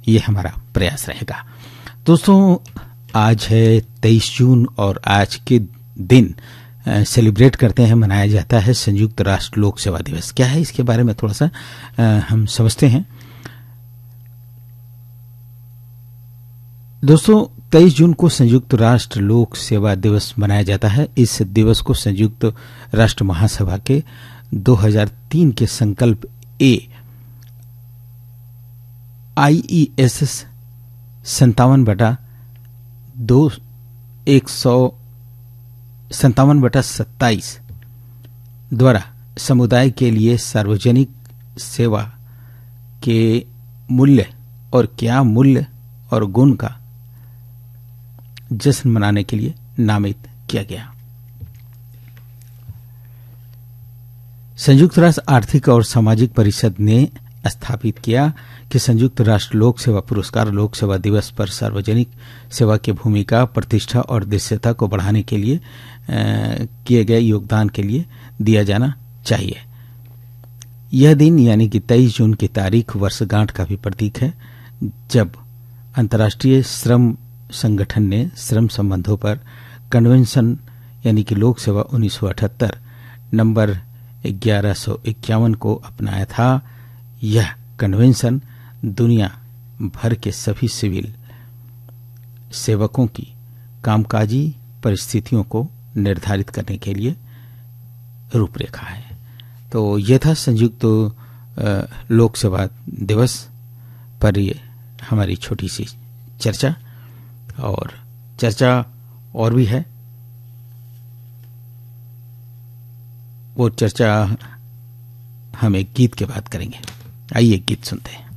ये हमारा प्रयास रहेगा। दोस्तों, आज है 23 जून और आज के दिन सेलिब्रेट करते हैं, मनाया जाता है संयुक्त राष्ट्र लोक सेवा दिवस। क्या है इसके बारे में थोड़ा सा हम समझते हैं। दोस्तों, 23 जून को संयुक्त राष्ट्र लोक सेवा दिवस मनाया जाता है। इस दिवस को संयुक्त राष्ट्र महासभा के 2003 के संकल्प ए IESS 57/157/27 द्वारा समुदाय के लिए सार्वजनिक सेवा के मूल्य और क्या मूल्य और गुण का जश्न मनाने के लिए नामित किया गया। संयुक्त राष्ट्र आर्थिक और सामाजिक परिषद ने स्थापित किया कि संयुक्त राष्ट्र लोक सेवा पुरस्कार लोक सेवा दिवस पर सार्वजनिक सेवा की भूमिका, प्रतिष्ठा और दृश्यता को बढ़ाने के लिए किए गए योगदान के लिए दिया जाना चाहिए। यह दिन यानी कि 23 जून की तारीख वर्षगांठ का भी प्रतीक है, जब अंतर्राष्ट्रीय श्रम संगठन ने श्रम संबंधों पर कन्वेंशन यानी कि लोक सेवा 1978 नंबर 1151 को अपनाया था। यह कन्वेंशन दुनिया भर के सभी सिविल सेवकों की कामकाजी परिस्थितियों को निर्धारित करने के लिए रूपरेखा है। तो यह था संयुक्त लोक सेवा दिवस पर ये हमारी छोटी सी चर्चा, और चर्चा और भी है। वो चर्चा हम एक गीत के बाद करेंगे। आइए गीत सुनते हैं।